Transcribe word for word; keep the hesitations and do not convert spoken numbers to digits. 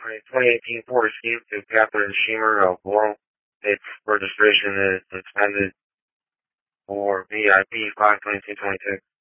twenty eighteen Ford Escape to Catherine Schemer of Laurel. Its registration is suspended for V I P five twenty-two twenty-six.